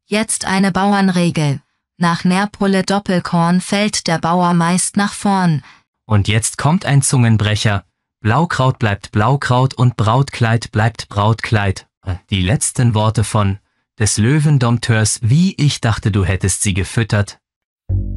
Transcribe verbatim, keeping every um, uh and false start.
Jetzt eine Bauernregel. Nach Nährpulle Doppelkorn fällt der Bauer meist nach vorn. Und jetzt kommt ein Zungenbrecher. Blaukraut bleibt Blaukraut und Brautkleid bleibt Brautkleid. Die letzten Worte von des Löwendompteurs, wie ich dachte, du hättest sie gefüttert.